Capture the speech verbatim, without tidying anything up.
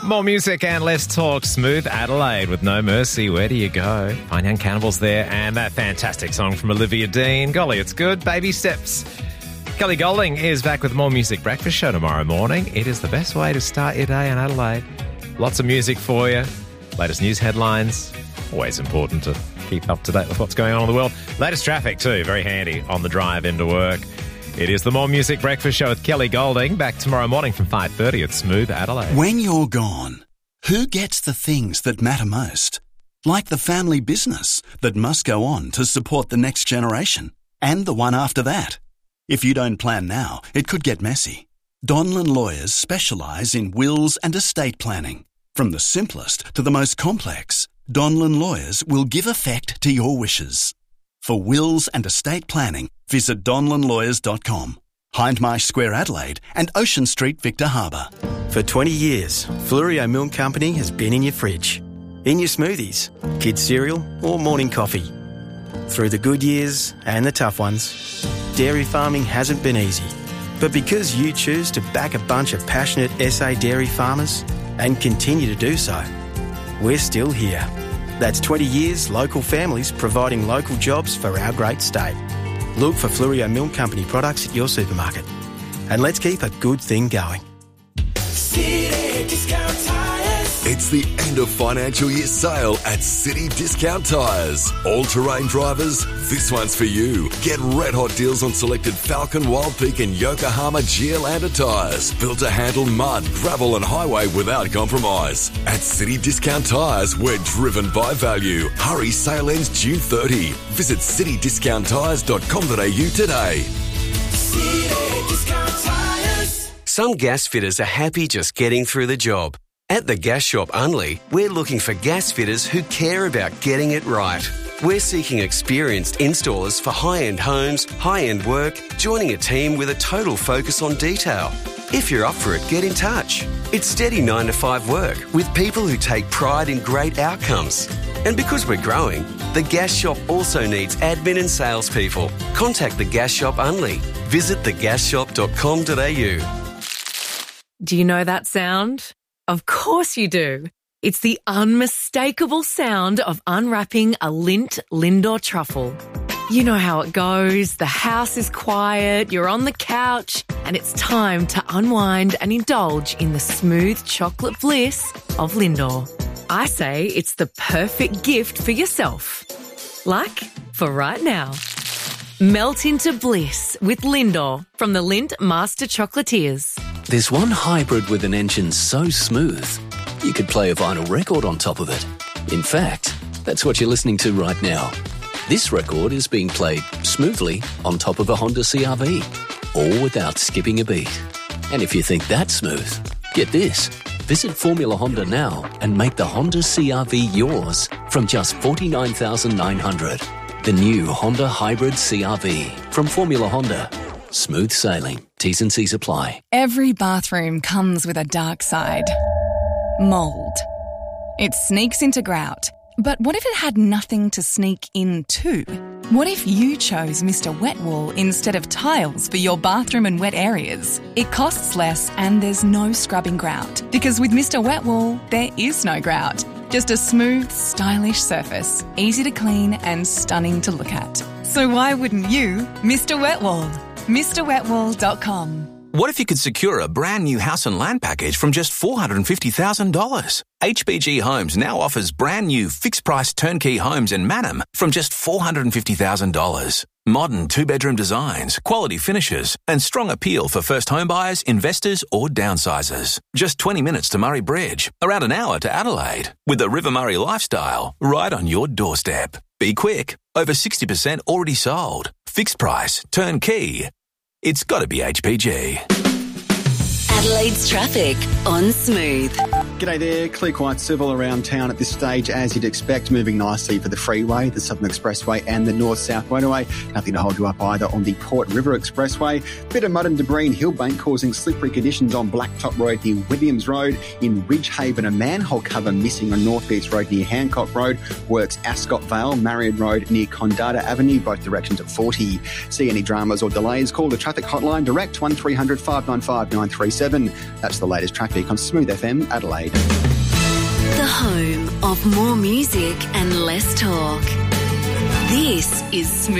More music and less talk. Smooth Adelaide with No Mercy. Where do you go? Fine Young Cannibals there. And that fantastic song from Olivia Dean. Golly, it's good. Baby steps. Kelly Golding is back with more Music Breakfast Show tomorrow morning. It is the best way to start your day in Adelaide. Lots of music for you. Latest news headlines. Always important to keep up to date with what's going on in the world. Latest traffic too. Very handy on the drive into work. It is the More Music Breakfast Show with Kelly Golding. Back tomorrow morning from five thirty at Smooth Adelaide. When you're gone, who gets the things that matter most? Like the family business that must go on to support the next generation and the one after that. If you don't plan now, it could get messy. Donlan Lawyers specialise in wills and estate planning. From the simplest to the most complex, Donlan Lawyers will give effect to your wishes. For wills and estate planning, visit donlan lawyers dot com. Hindmarsh Square Adelaide and Ocean Street Victor Harbour. For twenty years, Flurio Milk Company has been in your fridge, in your smoothies, kids' cereal or morning coffee. Through the good years and the tough ones, dairy farming hasn't been easy. But because you choose to back a bunch of passionate S A dairy farmers and continue to do so, we're still here. That's twenty years local families providing local jobs for our great state. Look for Flurio Milk Company products at your supermarket. And let's keep a good thing going. City Discount Tires. It's the end of financial year sale at City Discount Tires. All-terrain drivers, this one's for you. Get red-hot deals on selected Falcon, Wild Peak and Yokohama Geolandar tyres. Built to handle mud, gravel and highway without compromise. At City Discount Tires, we're driven by value. Hurry, sale ends June thirtieth. Visit city discount tires dot com dot a u today. City Discount Tires. Some gas fitters are happy just getting through the job. At the Gas Shop Unley, we're looking for gas fitters who care about getting it right. We're seeking experienced installers for high-end homes, high-end work, joining a team with a total focus on detail. If you're up for it, get in touch. It's steady nine to five work with people who take pride in great outcomes. And because we're growing, the Gas Shop also needs admin and salespeople. Contact the Gas Shop Unley. Visit the gas shop dot com dot a u. Do you know that sound? Of course you do. It's the unmistakable sound of unwrapping a Lindt Lindor truffle. You know how it goes. The house is quiet, you're on the couch, and it's time to unwind and indulge in the smooth chocolate bliss of Lindor. I say it's the perfect gift for yourself. Like for right now. Melt into bliss with Lindor from the Lindt Master Chocolatiers. There's one hybrid with an engine so smooth, you could play a vinyl record on top of it. In fact, that's what you're listening to right now. This record is being played smoothly on top of a Honda C R V, all without skipping a beat. And if you think that's smooth, get this. Visit Formula Honda now and make the Honda C R V yours from just forty-nine thousand nine hundred dollars. The new Honda Hybrid C R V from Formula Honda. Smooth sailing. T's and C's apply. Every bathroom comes with a dark side. Mould. It sneaks into grout. But what if it had nothing to sneak into? What if you chose Mister Wet Wool instead of tiles for your bathroom and wet areas? It costs less and there's no scrubbing grout. Because with Mister Wet Wool, there is no grout. Just a smooth, stylish surface, easy to clean and stunning to look at. So why wouldn't you, Mister Wet Wool? Mr Wet Wool dot com. What if you could secure a brand new house and land package from just four hundred fifty thousand dollars? H B G Homes now offers brand new fixed price turnkey homes in Mannum from just four hundred fifty thousand dollars. Modern two-bedroom designs, quality finishes, and strong appeal for first home buyers, investors, or downsizers. Just twenty minutes to Murray Bridge, around an hour to Adelaide, with the River Murray lifestyle right on your doorstep. Be quick, over sixty percent already sold. Fixed price, turnkey. It's got to be H P G. Adelaide's traffic on Smooth. G'day there, clear quite civil around town at this stage, as you'd expect, moving nicely for the freeway, the Southern Expressway and the North-South Motorway. Nothing to hold you up either on the Port River Expressway. Bit of mud and debris in Hillbank causing slippery conditions on Blacktop Road near Williams Road. In Ridgehaven, a manhole cover missing on North East Road near Hancock Road. Works Ascot Vale, Marion Road near Condada Avenue, both directions at forty. See any dramas or delays, call the traffic hotline direct one three hundred five nine five nine three seven. seven. That's the latest traffic on Smooth F M Adelaide. The home of more music and less talk. This is Smooth.